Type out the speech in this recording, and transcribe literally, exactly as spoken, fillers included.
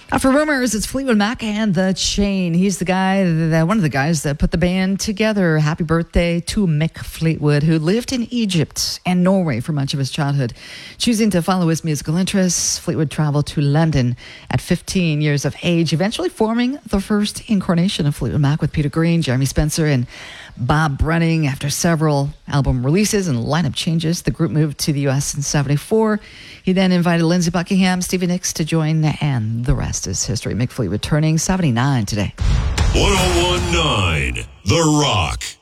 After rumors, it's Fleetwood Mac and The Chain. He's the guy, that, one of the guys that put the band together. Happy birthday to Mick Fleetwood, who lived in Egypt and Norway for much of his childhood. Choosing to follow his musical interests, Fleetwood traveled to London at fifteen years of age, eventually forming the first incarnation of Fleetwood Mac with Peter Green, Jeremy Spencer, and Bob Brunning. After several album releases and lineup changes, the group moved to the U S in seventy-four. He then invited Lindsey Buckingham, Stevie Nicks to join, and the rest is history. Mick Fleetwood turning seventy-nine today. ten nineteen The Rock.